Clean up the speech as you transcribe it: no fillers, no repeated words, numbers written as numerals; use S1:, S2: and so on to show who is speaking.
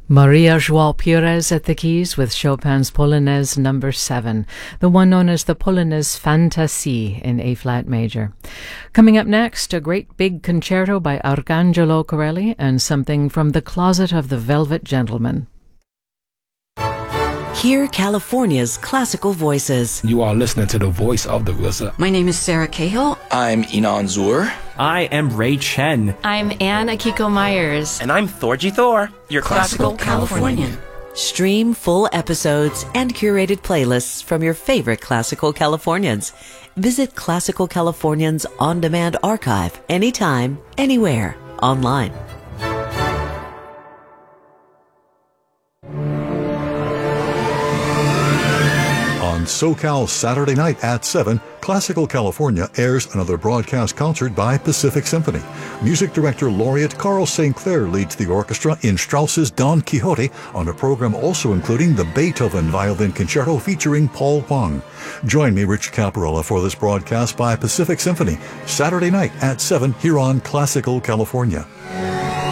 S1: Maria João Pires at the keys with Chopin's Polonaise No. 7, the one known as the Polonaise Fantasie in A-flat major. Coming up next, a great big concerto by Arcangelo Corelli and something from The Closet of the Velvet Gentleman.
S2: Hear California's classical voices.
S3: You are listening to the voice of the RZA.
S4: My name is Sarah Cahill.
S5: I'm Inan Zur.
S6: I am Ray Chen.
S7: I'm Anne Akiko Myers.
S8: And I'm Thorgy Thor, your classical Californian.
S2: Stream full episodes and curated playlists from your favorite classical Californians. Visit Classical Californians on-demand archive anytime, anywhere, online.
S9: On SoCal Saturday night at 7, Classical California airs another broadcast concert by Pacific Symphony. Music director laureate Carl St. Clair leads the orchestra in Strauss's Don Quixote on a program also including the Beethoven Violin Concerto featuring Paul Huang. Join me, Rich Caparella, for this broadcast by Pacific Symphony, Saturday night at 7 here on Classical California.